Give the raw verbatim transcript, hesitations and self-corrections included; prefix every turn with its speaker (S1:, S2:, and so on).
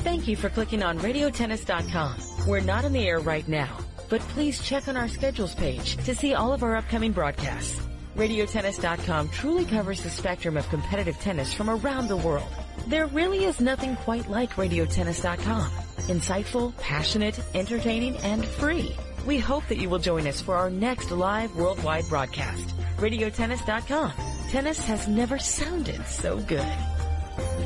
S1: Thank you for clicking on radio tennis dot com. We're not in the air right now, but please check on our schedules page to see all of our upcoming broadcasts. radio tennis dot com truly covers the spectrum of competitive tennis from around the world. There really is nothing quite like radio tennis dot com. Insightful, passionate, entertaining, and free. We hope that you will join us for our next live worldwide broadcast. radio tennis dot com. Tennis has never sounded so good.